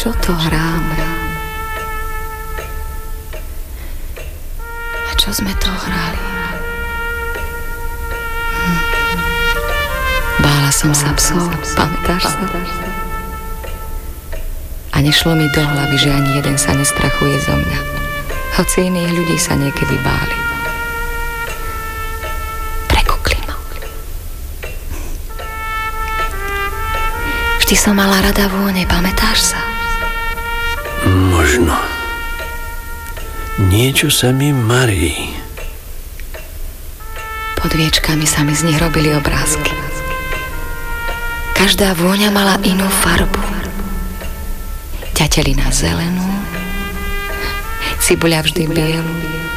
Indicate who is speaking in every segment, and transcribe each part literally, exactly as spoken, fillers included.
Speaker 1: čo to hrám? A čo sme to hrali? Hm. Bála som sa psov, pamätáš sa? A nešlo mi do hlavy, že ani jeden sa nestrachuje zo mňa. Hoci iných ľudí sa niekedy báli. Prekukli ma. Vždy som mala rada vône, pamätáš sa?
Speaker 2: Možno. Niečo sa mi marí.
Speaker 1: Pod viečkami sa mi z nich robili obrázky. Každá vôňa mala inú farbu. Ťatelina zelenú, cibuľa vždy bielu.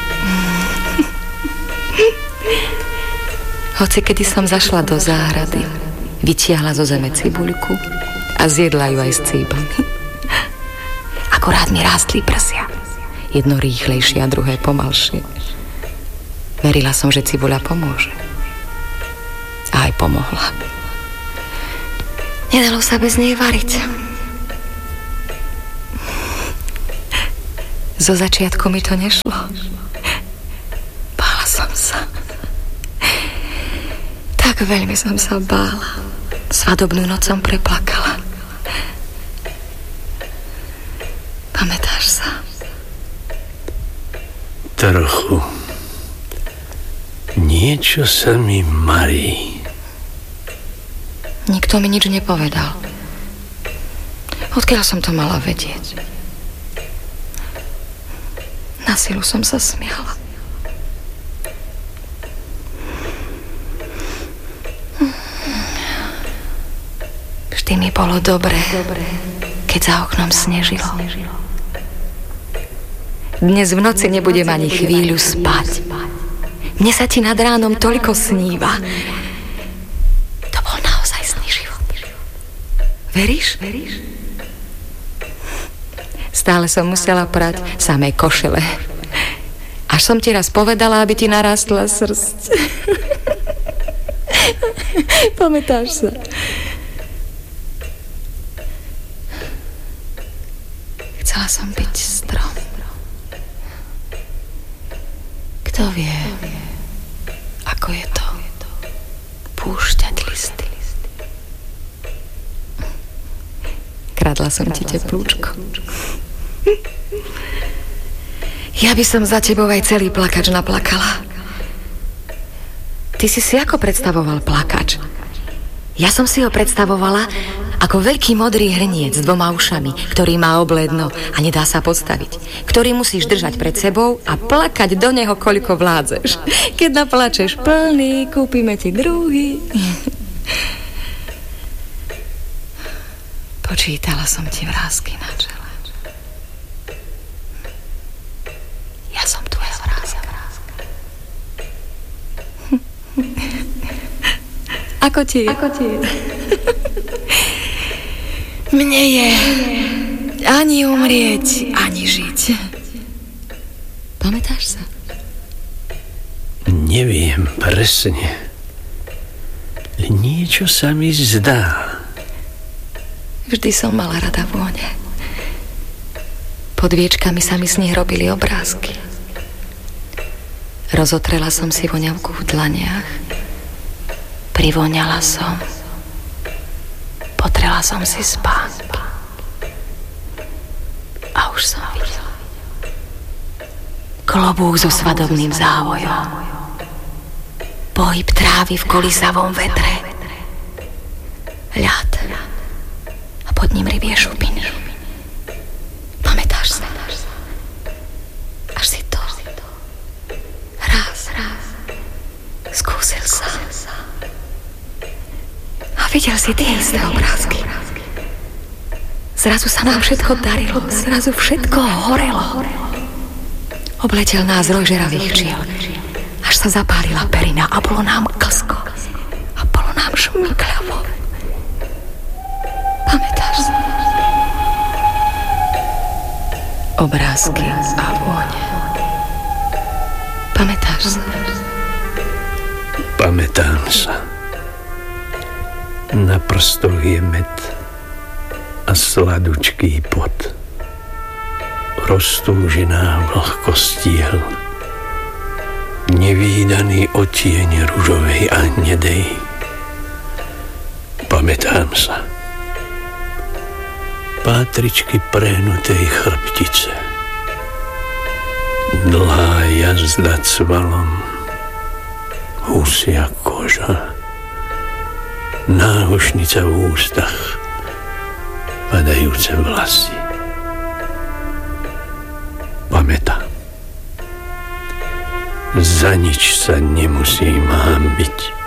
Speaker 1: Hoci kedy som zašla do záhrady, vytiahla zo zeme cibuľku a zjedla ju aj s cíbami. Akorát mi rástli prsia. Jedno rýchlejšie a druhé pomalšie. Verila som, že cibuľa pomôže. A aj pomohla. Nedalo sa bez nej variť. Zo začiatku mi to nešlo. Bála som sa. Tak veľmi som sa bála. Svadobnú noc som preplakala. Pamätáš sa?
Speaker 2: Trochu. Niečo sa mi marí.
Speaker 1: Nikto mi nič nepovedal. Odkiaľ som to mala vedieť? Na silu som sa smiala. Vždy mi bolo dobre, keď za oknom snežilo. Dnes v noci nebudem ani chvíľu spať. Mne sa ti nad ránom toľko sníva. To bol naozajstný život. Veríš? Stále som musela prať samé košele. Až som ti raz povedala, aby ti narástla srsť. Pamätáš sa? Chcela som byť strom. Kto vie, ako je to púšťať listy. Kradla som ti teplúčko. Ja by som za tebou aj celý plakač naplakala. Ty si si ako predstavoval plakač? Ja som si ho predstavovala ako veľký modrý hrniec s dvoma ušami, ktorý má obledno a nedá sa postaviť, ktorý musíš držať pred sebou a plakať do neho, koľko vládzeš. Keď naplačeš plný, kúpime ti druhý. Počítala som ti vrásky na čele. Ja som tvoja vrázka. Ako ti je? Ako ti je? Mne je ani umrieť, ani žiť. Pamätáš sa?
Speaker 2: Neviem presne. Niečo sa mi zdá.
Speaker 1: Vždy som mala rada vône. Pod viečkami sa mi z nich robili obrázky. Rozotrela som si voňavku v dlaniach. Privoňala som. Potrela som si spánky. A už som videla. Klobúk so svadobným závojom. Pohyb trávy v kolísavom vetre. Ľad. A pod ním rybie šupiny. Pamätáš sa? Až si to raz, raz skúsil sa. A videl si tie isté obrázky. Zrazu sa nám všetko darilo. Zrazu všetko horelo. Obletel nás roj žeravých včiel. Až sa zapálila perina a bolo nám klsko. A bolo nám šmykľavo. Pamätáš sa? Obrázky a vône. Pamätáš sa?
Speaker 2: Pamätám sa. Na prstoch je med a sladučký pot, roztúžená vlhkosť tiel, nevídaný odtieň ružovej a hnedej. Pamätám sa. Pátričky prehnutej chrbtice, dlhá jazda cvalom, husia koža, náhušnica v ústach, padajúce vlasy. Pamätám. Za nič sa nemusím hanbiť.